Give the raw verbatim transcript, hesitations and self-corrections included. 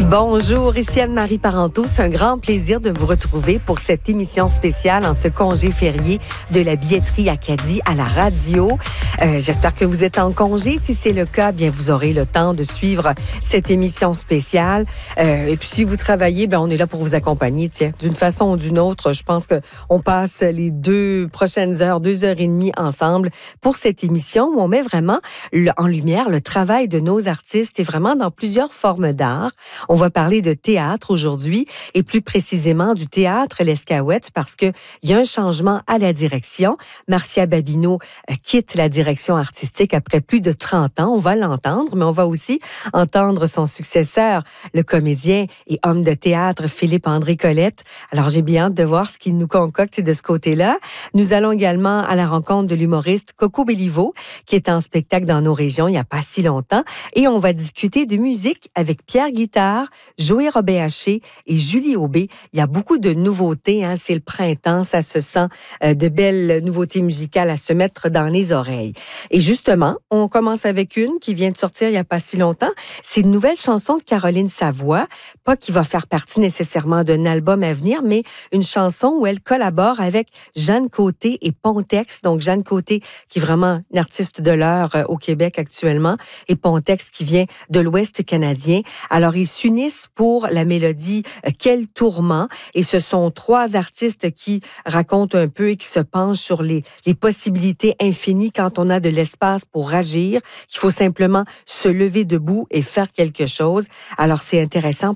Bonjour, ici Anne-Marie Parenteau. C'est un grand plaisir de vous retrouver pour cette émission spéciale en ce congé férié de la billetterie Acadie à la radio. Euh, j'espère que vous êtes en congé. Si c'est le cas, bien vous aurez le temps de suivre cette émission spéciale. Euh, et puis si vous travaillez, ben on est là pour vous accompagner. Tiens, d'une façon ou d'une autre, je pense que on passe les deux prochaines heures, deux heures et demie ensemble pour cette émission où on met vraiment le, en lumière le travail de nos artistes et vraiment dans plusieurs formes d'art. On va parler de théâtre aujourd'hui et plus précisément du théâtre L'Escaouette parce que il y a un changement à la direction. Marcia Babineau euh, quitte la direction artistique après plus de trente ans. On va l'entendre, mais on va aussi entendre son successeur, le comédien et homme de théâtre Philippe-André Colette. Alors j'ai bien hâte de voir ce qu'il nous concocte de ce côté-là. Nous allons également à la rencontre de l'humoriste Coco Bellivo qui est en spectacle dans nos régions il n'y a pas si longtemps et on va discuter de musique avec Pierre Guitard, Joey Robert-Haché et Julie Aubé. Il y a beaucoup de nouveautés, hein? C'est le printemps, ça se sent euh, de belles nouveautés musicales à se mettre dans les oreilles. Et justement, on commence avec une qui vient de sortir il n'y a pas si longtemps. C'est une nouvelle chanson de Caroline Savoie, pas qui va faire partie nécessairement d'un album à venir, mais une chanson où elle collabore avec Jeanne Côté et Pontex. Donc Jeanne Côté, qui est vraiment une artiste de l'heure euh, au Québec actuellement, et Pontex qui vient de l'Ouest canadien. Alors ils s'unissent pour la mélodie euh, Quel tourment. Et ce sont trois artistes qui racontent un peu et qui se penchent sur les, les possibilités infinies quand on a de l'espace pour agir, qu'il faut simplement se lever debout et faire quelque chose. Alors c'est intéressant